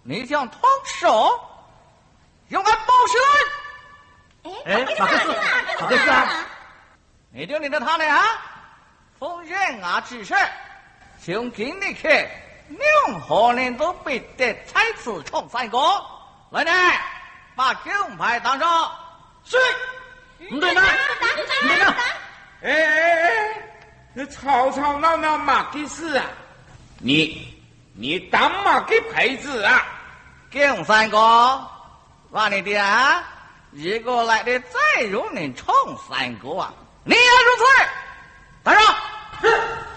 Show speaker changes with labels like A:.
A: 你想脱手，用俺报起来！
B: 哪个是？哪个是啊？
A: 你听你的他呢啊！奉人啊之事，从今日起，任何人都不得再次闯三国。来人，把金牌当上。
C: 是。
B: 唔对呢？唔对呢？
C: 你吵吵闹闹嘛的事啊？你当嘛个牌子啊？
A: 金三国，话你的啊！如果来的再有人闯三国啊，你也如此。当上。